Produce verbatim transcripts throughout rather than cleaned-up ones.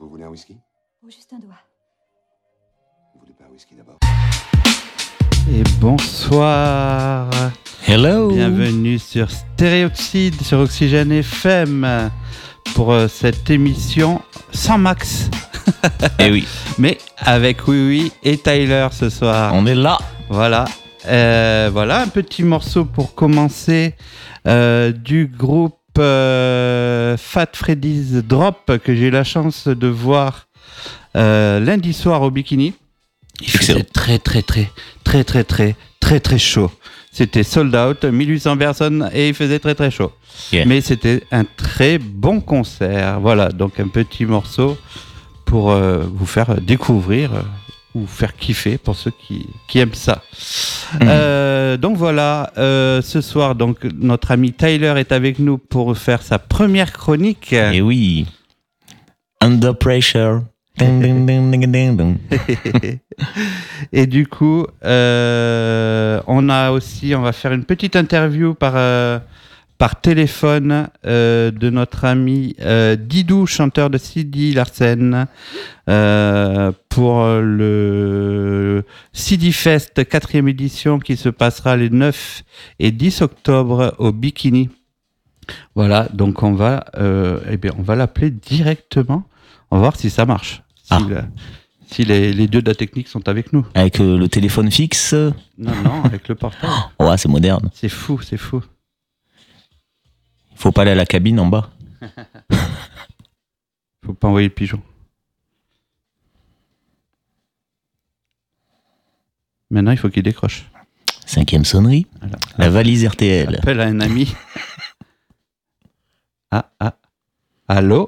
Vous voulez un whisky? Oh, juste un doigt. Vous voulez pas un whisky d'abord? Et bonsoir. Hello. Bienvenue sur Stéréoxyde, sur Oxygène F M, pour euh, cette émission sans Max. Eh oui. Mais avec Oui Oui et Tyler ce soir. On est là. Voilà. Euh, voilà un petit morceau pour commencer euh, du groupe euh, Fat Freddy's Drop que j'ai eu la chance de voir euh, lundi soir au Bikini. Il faisait très très très très très très très très chaud. C'était sold out, mille huit cents personnes et il faisait très très chaud. Yeah. Mais c'était un très bon concert. Voilà, donc un petit morceau pour euh, vous faire découvrir euh, ou faire kiffer pour ceux qui, qui aiment ça. Mmh. Euh, donc voilà, euh, ce soir, donc notre ami Tyler est avec nous pour faire sa première chronique. Et oui, Under Pressure. Ding, ding, ding, ding, ding, ding. Et du coup, euh, on a aussi, on va faire une petite interview par euh, par téléphone euh, de notre ami euh, Didou, chanteur de Sidi Larsen, euh, pour le Sidi Fest quatrième édition qui se passera les neuf et dix octobre au Bikini. Voilà, donc on va, euh, eh bien, on va l'appeler directement. On va voir si ça marche. Si, ah. le, si les, les deux de la technique sont avec nous. Avec euh, le téléphone fixe? Non, non, avec le portable. Oh, ouais, c'est moderne. C'est fou, c'est fou. Faut pas aller à la cabine en bas. Faut pas envoyer le pigeon. Maintenant, il faut qu'il décroche. Cinquième sonnerie. Alors, la valise R T L. Appelle à un ami. ah, ah. Allô?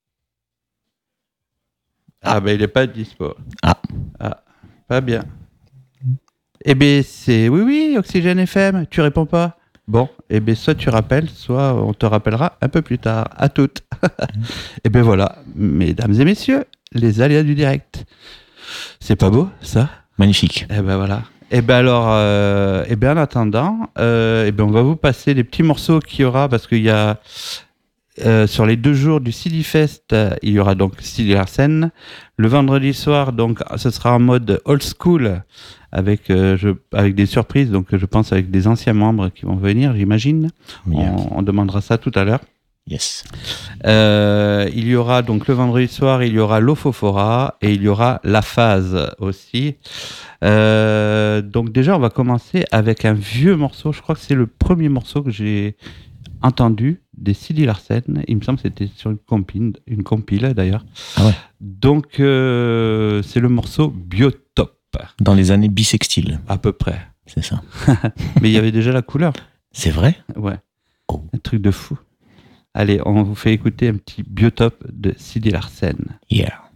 Ah, ah ben il est pas dispo. Ah. Ah, pas bien. Eh ben c'est oui, oui, Oxygène F M, tu réponds pas? Bon, eh ben soit tu rappelles, soit on te rappellera un peu plus tard. À toutes. Et ben voilà, mesdames et messieurs, les aléas du direct. C'est pas beau, ça? Magnifique. Eh ben voilà. Eh ben alors, euh, eh ben en attendant, euh, eh ben on va vous passer les petits morceaux qu'il y aura parce qu'il y a euh, sur les deux jours du Sidi Fest, euh, il y aura donc Sidi Larsen. Le vendredi soir, donc, ce sera en mode old school avec euh, je, avec des surprises. Donc, je pense avec des anciens membres qui vont venir, j'imagine. Yeah. On, on demandera ça tout à l'heure. Yes. Euh, il y aura donc le vendredi soir, il y aura l'Ofofora et il y aura la phase aussi. Euh, donc déjà, on va commencer avec un vieux morceau. Je crois que c'est le premier morceau que j'ai entendu des Sidi Larsen. Il me semble que c'était sur une compile, une compile d'ailleurs. Ah ouais. Donc euh, c'est le morceau Biotop. Dans les années bissextiles. À peu près. C'est ça. Mais il y avait déjà la couleur. C'est vrai? Ouais. Oh. Un truc de fou. Allez, on vous fait écouter un petit Biotop de Sidi Larsen. Yeah.